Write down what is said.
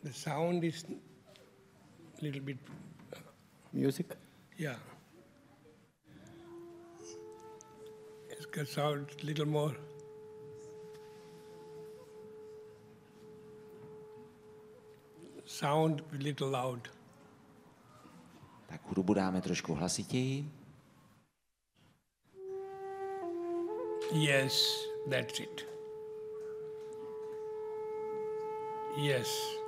The sound is little bit, Music? yeah. It's got sound little more. Sound a little loud. Tak hudbu dáme trošku hlasitěji. Yes, that's it. Yes.